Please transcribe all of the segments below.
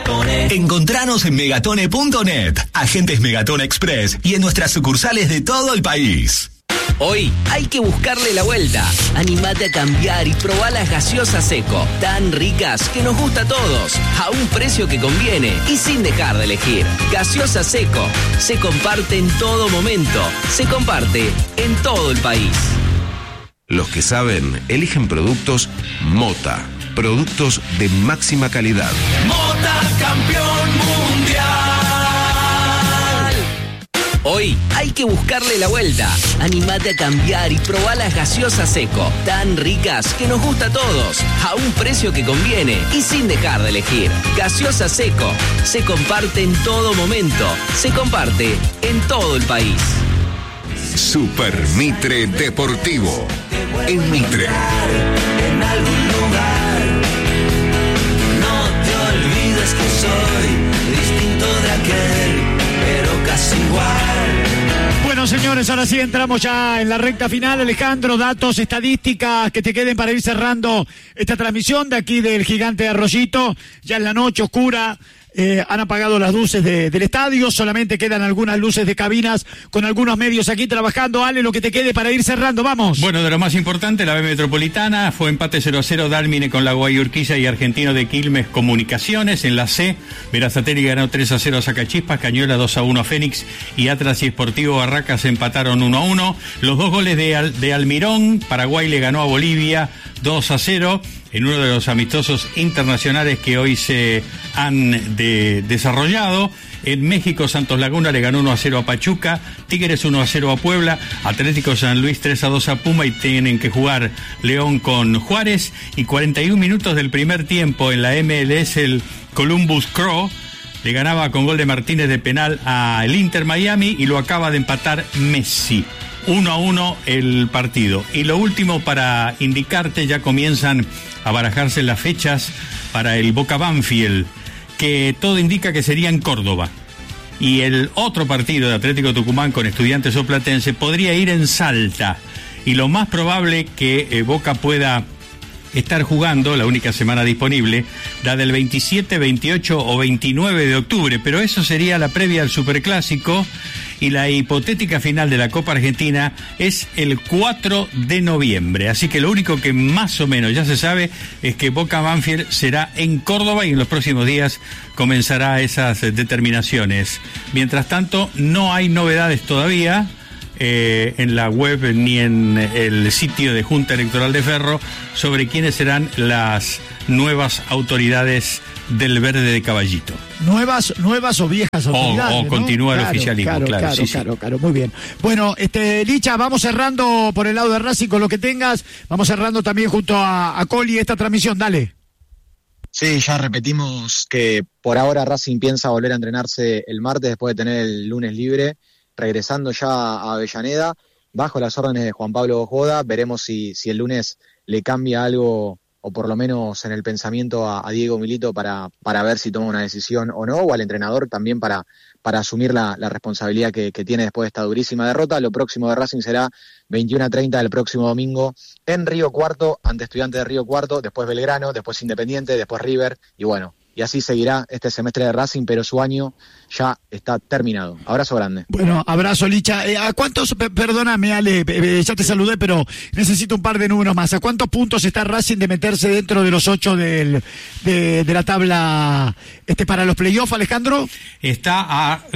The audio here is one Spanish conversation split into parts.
Megatone. Encontranos en megatone.net, agentes Megatone Express y en nuestras sucursales de todo el país. Hoy hay que buscarle la vuelta. Animate a cambiar y probá las gaseosas Seco, tan ricas que nos gusta a todos, a un precio que conviene y sin dejar de elegir. Gaseosa Seco, se comparte en todo momento, se comparte en todo el país. Los que saben, eligen productos Mota, productos de máxima calidad. Mota, campeón mundial. Hoy hay que buscarle la vuelta. Animate a cambiar y probá las gaseosas Seco, tan ricas que nos gusta a todos, a un precio que conviene y sin dejar de elegir. Gaseosa Seco, se comparte en todo momento, se comparte en todo el país. Super Mitre Deportivo. En Mitre. En algún lugar. No te olvides que soy distinto de aquel, pero casi igual. Bueno, señores, ahora sí entramos ya en la recta final. Alejandro, datos, estadísticas que te queden para ir cerrando esta transmisión de aquí del Gigante de Arroyito. Ya en la noche oscura. Han apagado las luces del estadio, solamente quedan algunas luces de cabinas con algunos medios aquí trabajando. Ale, lo que te quede para ir cerrando, vamos. Bueno, de lo más importante, la B Metropolitana fue empate 0-0, Dálmine con la Guayurquiza y Argentino de Quilmes Comunicaciones. En la C, Verazategui ganó 3-0 a Sacachispas, Cañuela 2-1 a Fénix y Atlas y Sportivo Barracas empataron 1-1. Los dos goles de Almirón, Paraguay le ganó a Bolivia 2-0 en uno de los amistosos internacionales que hoy se han desarrollado. En México, Santos Laguna le ganó 1-0 a Pachuca, Tigres 1-0 a Puebla, Atlético San Luis 3-2 a Puma y tienen que jugar León con Juárez. Y 41 minutos del primer tiempo en la MLS, el Columbus Crew le ganaba con gol de Martínez de penal al Inter Miami y lo acaba de empatar Messi. 1-1 el partido. Y lo último para indicarte, ya comienzan a barajarse las fechas para el Boca Banfield, que todo indica que sería en Córdoba. Y el otro partido de Atlético Tucumán con Estudiantes o Platense podría ir en Salta. Y lo más probable que Boca pueda estar jugando, la única semana disponible, la del 27, 28 o 29 de octubre. Pero eso sería la previa al Superclásico. Y la hipotética final de la Copa Argentina es el 4 de noviembre. Así que lo único que más o menos ya se sabe es que Boca Banfield será en Córdoba y en los próximos días comenzará esas determinaciones. Mientras tanto, no hay novedades todavía en la web ni en el sitio de Junta Electoral de Ferro sobre quiénes serán las nuevas autoridades del Verde de Caballito. Nuevas o viejas autoridades, o continúa, ¿no? El oficialismo, claro, muy bien. Bueno, Licha, vamos cerrando por el lado de Racing con lo que tengas, vamos cerrando también junto a Coli esta transmisión, dale. Sí, ya repetimos que por ahora Racing piensa volver a entrenarse el martes después de tener el lunes libre, regresando ya a Avellaneda, bajo las órdenes de Juan Pablo Joda. Veremos si el lunes le cambia algo, o por lo menos en el pensamiento a Diego Milito para ver si toma una decisión o no, o al entrenador también para asumir la responsabilidad que tiene después de esta durísima derrota. Lo próximo de Racing será 21:30 del próximo domingo en Río Cuarto, ante Estudiantes de Río Cuarto, después Belgrano, después Independiente, después River, y bueno, y así seguirá este semestre de Racing, pero su año ya está terminado. Abrazo grande. Bueno, abrazo, Licha. ¿A cuántos, perdóname, Ale, ya te saludé, pero necesito un par de números más. ¿A cuántos puntos está Racing de meterse dentro de los 8 de la tabla para los playoffs, Alejandro? Está a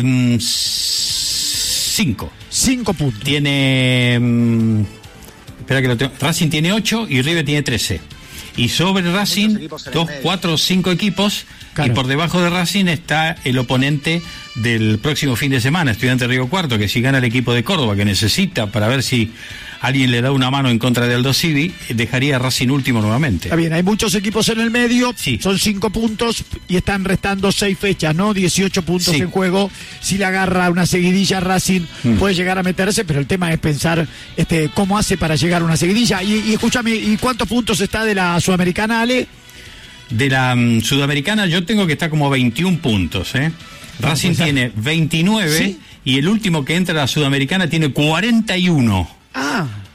5. 5 puntos. Tiene... espera que lo tengo. Racing tiene 8 y River tiene 13. Y sobre Racing, 2, 4, 5 equipos, claro. Y por debajo de Racing está el oponente del próximo fin de semana, Estudiante de Río Cuarto, que si gana el equipo de Córdoba, que necesita para ver si alguien le da una mano en contra de Aldo Civi, dejaría a Racing último nuevamente. Está bien, hay muchos equipos en el medio, sí. Son 5 puntos y están restando 6 fechas, ¿no? 18 puntos en juego. Si le agarra una seguidilla, Racing puede llegar a meterse, pero el tema es pensar cómo hace para llegar a una seguidilla. Y escúchame, ¿y cuántos puntos está de la Sudamericana, Ale? De la Sudamericana yo tengo que estar como 21 puntos, Racing tiene 29, ¿sí? Y el último que entra a la Sudamericana tiene 41.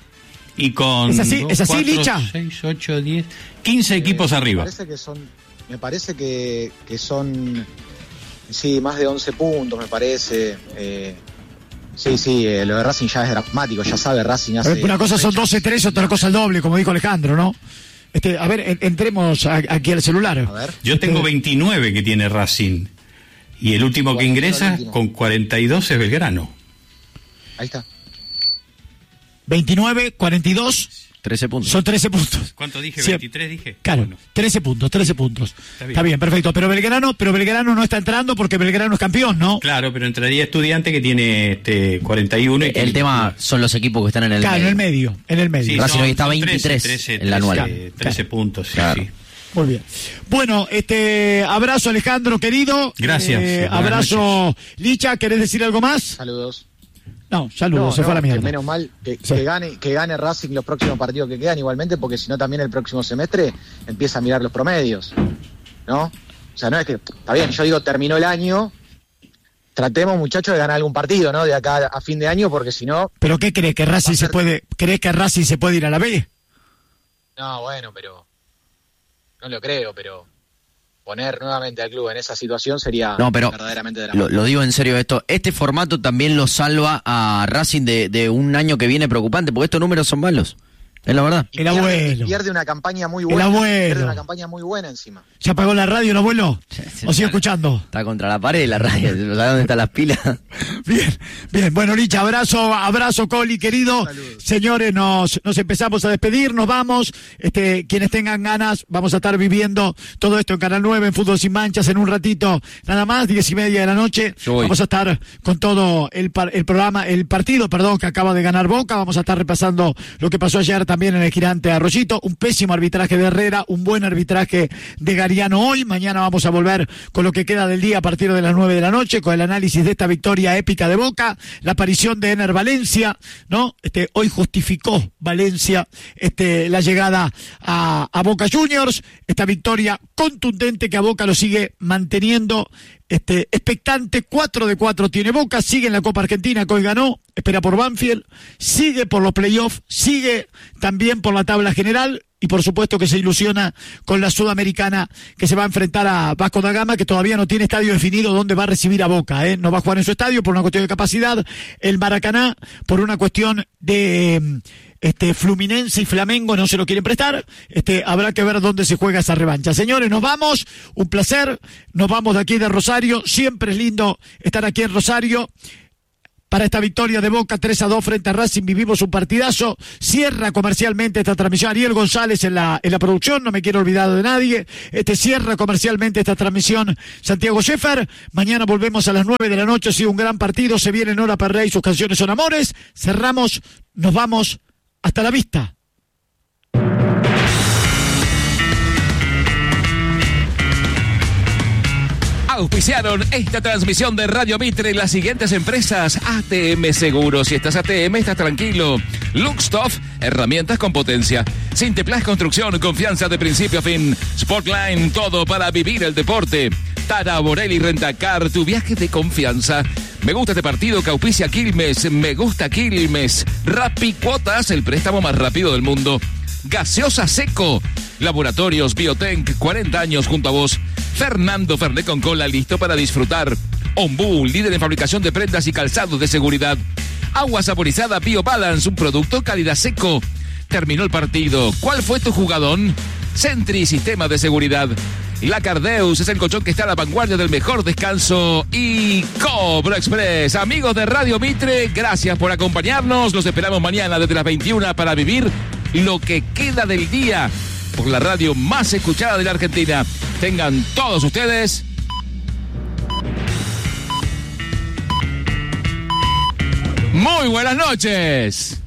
Y con ¿Es así, 2, 4, Licha? 6, 8, 10, 15 equipos arriba. Me Me parece que son, sí, más de 11 puntos, me parece. Sí, lo de Racing ya es dramático, ya sabe Racing hace... Una cosa son 12-3, otra cosa el doble, como dijo Alejandro, ¿no? A ver, entremos aquí al celular. A ver. Yo tengo 29 que tiene Racing. Y el último que ingresa con 42 es Belgrano. Ahí está. 29, 42... 13 puntos. Son 13 puntos. ¿Cuánto dije? Sí. 23 dije. Claro, Bueno. 13 puntos. Está bien, perfecto. Pero Belgrano no está entrando porque Belgrano es campeón, ¿no? Claro, pero entraría Estudiante que tiene 41. El tema son los equipos que están en el medio. En el medio. Sí, Racing hoy está son 23 13, en la anual. 13 puntos, sí, Claro. sí. Muy bien. Bueno, abrazo Alejandro, querido. Gracias. Abrazo Licha, ¿querés decir algo más? Saludos. No, saludos, se fue a la mierda. Que menos mal Sí. que gane Racing los próximos partidos que quedan igualmente, porque si no también el próximo semestre empieza a mirar los promedios, ¿no? O sea, no es que, está bien, yo digo, terminó el año, tratemos, muchachos, de ganar algún partido, ¿no? De acá a fin de año, porque si no... ¿Pero qué crees? ¿Que Racing crees que Racing se puede ir a la B? No, bueno, pero... No lo creo, pero... Poner nuevamente al club en esa situación sería verdaderamente dramático. Lo digo en serio esto. Este formato también lo salva a Racing de un año que viene preocupante, porque estos números son malos. Es la verdad. Y El abuelo. pierde una campaña muy buena. Pierde una campaña muy buena encima. ¿Ya apagó la radio el abuelo? ¿O sigue escuchando? Está contra la pared la radio. ¿Sabes dónde están las pilas? Bien. Bueno, Licha, abrazo, Coli, querido. Saludos. Señores, nos empezamos a despedir, nos vamos. Quienes tengan ganas, vamos a estar viviendo todo esto en Canal 9, en Fútbol Sin Manchas, en un ratito, nada más, 10:30 de la noche. Vamos a estar con todo el partido que acaba de ganar Boca. Vamos a estar repasando lo que pasó ayer también en el Gigante Arroyito. Un pésimo arbitraje de Herrera, un buen arbitraje de Gariano hoy. Mañana vamos a volver con lo que queda del día a partir de las 9 de la noche, con el análisis de esta victoria épica de Boca, la aparición de Ener Valencia, ¿no? Hoy justificó Valencia la llegada a Boca Juniors, esta victoria contundente que a Boca lo sigue manteniendo expectante. 4-4 tiene Boca, sigue en la Copa Argentina que hoy ganó, espera por Banfield, sigue por los playoffs, sigue también por la tabla general y por supuesto que se ilusiona con la Sudamericana que se va a enfrentar a Vasco da Gama, que todavía no tiene estadio definido donde va a recibir a Boca, no va a jugar en su estadio por una cuestión de capacidad, el Maracaná por una cuestión de Fluminense y Flamengo no se lo quieren prestar, habrá que ver dónde se juega esa revancha. Señores, nos vamos, un placer, nos vamos de aquí de Rosario, siempre es lindo estar aquí en Rosario. Para esta victoria de Boca 3-2 frente a Racing, vivimos un partidazo. Cierra comercialmente esta transmisión Ariel González en la producción, no me quiero olvidar de nadie. Cierra comercialmente esta transmisión Santiago Scheffer. Mañana volvemos a las 9 de la noche, ha sido un gran partido, se viene Nora Perrey, sus canciones son amores. Cerramos, nos vamos, hasta la vista. Auspiciaron esta transmisión de Radio Mitre las siguientes empresas: ATM Seguros. Si estás ATM, estás tranquilo. Luxtoff, herramientas con potencia. Sinteplas Construcción, confianza de principio a fin. Sportline, todo para vivir el deporte. Tara Borelli Rentacar, tu viaje de confianza. Me gusta este partido que auspicia Quilmes. Me gusta Quilmes. Rappi Cuotas, el préstamo más rápido del mundo. Gaseosa Seco. Laboratorios Biotenc, 40 años junto a vos. Fernando Fernet con cola, listo para disfrutar. Ombú, líder en fabricación de prendas y calzados de seguridad. Agua saborizada BioBalance, un producto calidad Seco. Terminó el partido. ¿Cuál fue tu jugadón? Sentry, sistema de seguridad. La Cardeus es el colchón que está a la vanguardia del mejor descanso. Y Cobro Express. Amigos de Radio Mitre, gracias por acompañarnos. Los esperamos mañana desde las 21 para vivir lo que queda del día por la radio más escuchada de la Argentina. Tengan todos ustedes muy buenas noches.